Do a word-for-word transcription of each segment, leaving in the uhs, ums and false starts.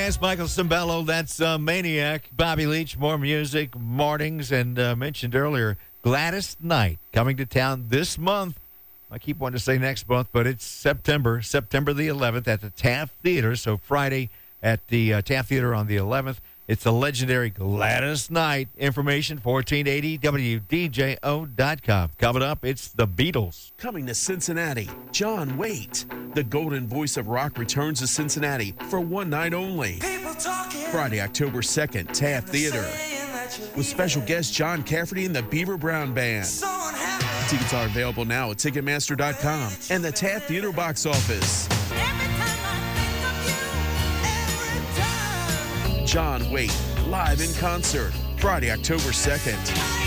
That's Michael Cimbello. That's uh, Maniac. Bobby Leach, more music, mornings, and uh, mentioned earlier, Gladys Knight coming to town this month. I keep wanting to say next month, but it's September, September the eleventh at the Taft Theater. So Friday at the uh, Taft Theater on the eleventh. It's the legendary Gladys Knight. Information, fourteen eighty W D J O dot com. Coming up, it's the Beatles. Coming to Cincinnati, John Waite. The golden voice of rock returns to Cincinnati for one night only. Friday, October second, Taft Theater. With special guest John Cafferty and the Beaver Brown Band. Tickets are available now at Ticketmaster dot com and the Taft Theater box office. John Waite, live in concert, Friday, October second.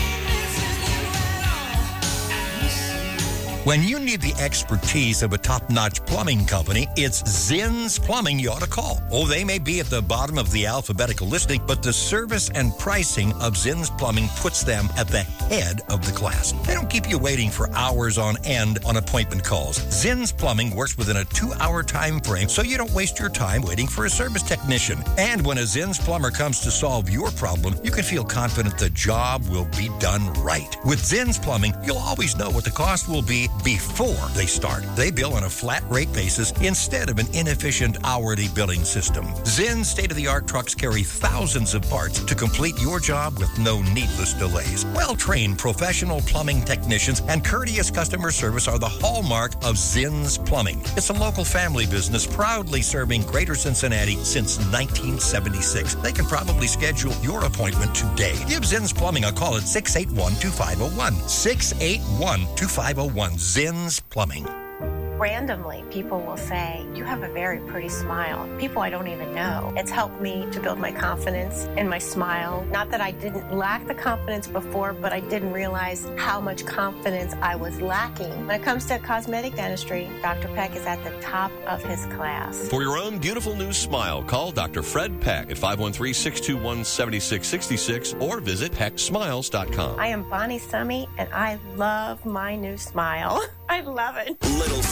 When you need the expertise of a top-notch plumbing company, it's Zinn's Plumbing you ought to call. Oh, they may be at the bottom of the alphabetical listing, but the service and pricing of Zinn's Plumbing puts them at the head of the class. They don't keep you waiting for hours on end on appointment calls. Zinn's Plumbing works within a two-hour time frame, so you don't waste your time waiting for a service technician. And when a Zinn's plumber comes to solve your problem, you can feel confident the job will be done right. With Zinn's Plumbing, you'll always know what the cost will be before they start. They bill on a flat rate basis instead of an inefficient hourly billing system. Zinn's state-of-the-art trucks carry thousands of parts to complete your job with no needless delays. Well-trained professional plumbing technicians and courteous customer service are the hallmark of Zinn's Plumbing. It's a local family business proudly serving Greater Cincinnati since nineteen seventy-six. They can probably schedule your appointment today. Give Zinn's Plumbing a call at six eight one, two five zero one. six eight one, two five zero one. Zinn's Plumbing. Randomly, people will say, you have a very pretty smile. People I don't even know. It's helped me to build my confidence in my smile. Not that I didn't lack the confidence before, but I didn't realize how much confidence I was lacking. When it comes to cosmetic dentistry, Doctor Peck is at the top of his class. For your own beautiful new smile, call Doctor Fred Peck at five one three, six two one, seven six six six or visit peck smiles dot com. I am Bonnie Summy, and I love my new smile. I love it. Little